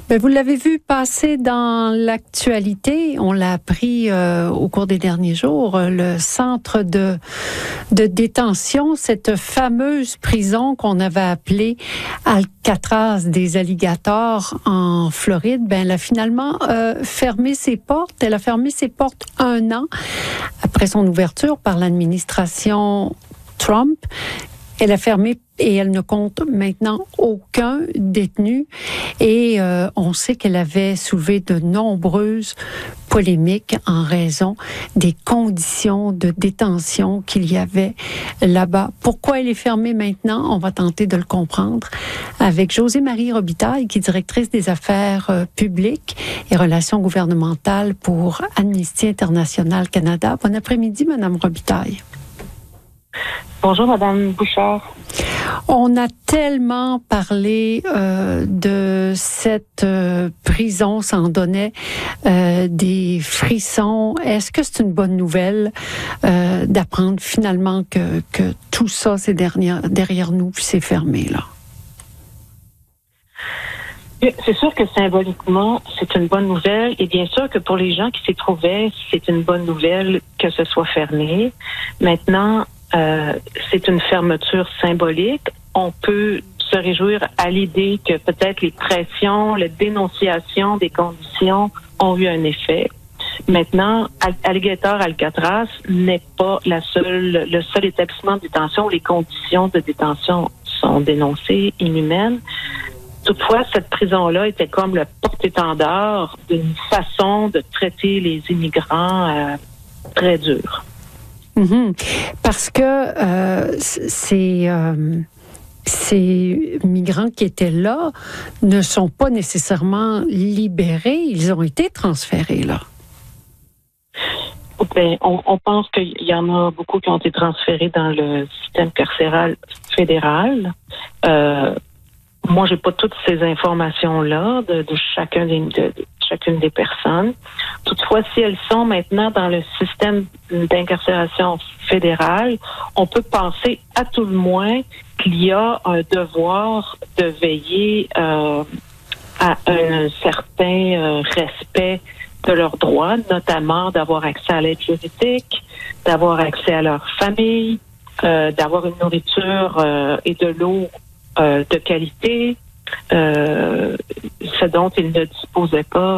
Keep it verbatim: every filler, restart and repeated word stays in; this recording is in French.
Ben, vous l'avez vu passer dans l'actualité, on l'a appris euh, au cours des derniers jours, euh, le centre de, de détention, cette fameuse prison qu'on avait appelée Alcatraz des alligators en Floride, ben, elle a finalement euh, fermé ses portes. Elle a fermé ses portes un an après son ouverture par l'administration Trump. Elle a fermé et elle ne compte maintenant aucun détenu. Et euh, on sait qu'elle avait soulevé de nombreuses polémiques en raison des conditions de détention qu'il y avait là-bas. Pourquoi elle est fermée maintenant? On va tenter de le comprendre avec Josée-Marie Robitaille, qui est directrice des affaires euh, publiques et relations gouvernementales pour Amnesty International Canada. Bon après-midi, Madame Robitaille. Bonjour, Madame Bouchard. On a tellement parlé euh, de cette euh, prison, ça en donnait euh, des frissons. Est-ce que c'est une bonne nouvelle euh, d'apprendre finalement que, que tout ça, c'est derrière, derrière nous, puis c'est fermé, là? C'est sûr que symboliquement, c'est une bonne nouvelle. Et bien sûr que pour les gens qui s'y trouvaient, c'est une bonne nouvelle que ce soit fermé. Maintenant, Euh, c'est une fermeture symbolique. On peut se réjouir à l'idée que peut-être les pressions, la dénonciation des conditions ont eu un effet. Maintenant, Alligator Alcatraz n'est pas la seule, le seul établissement de détention où les conditions de détention sont dénoncées, inhumaines. Toutefois, cette prison-là était comme le porte-étendard d'une façon de traiter les immigrants euh, très dure. Mm-hmm. Parce que euh, ces, euh, ces migrants qui étaient là ne sont pas nécessairement libérés, ils ont été transférés là. Bien, on, on pense qu'il y en a beaucoup qui ont été transférés dans le système carcéral fédéral. Euh, moi, j'ai pas toutes ces informations-là de, de chacun des, de, de chacune des personnes. Toutefois, si elles sont maintenant dans le système d'incarcération fédéral, on peut penser à tout le moins qu'il y a un devoir de veiller euh, à un certain euh, respect de leurs droits, notamment d'avoir accès à l'aide juridique, d'avoir accès à leur famille, euh, d'avoir une nourriture euh, et de l'eau euh, de qualité, euh, ce dont ils ne disposaient pas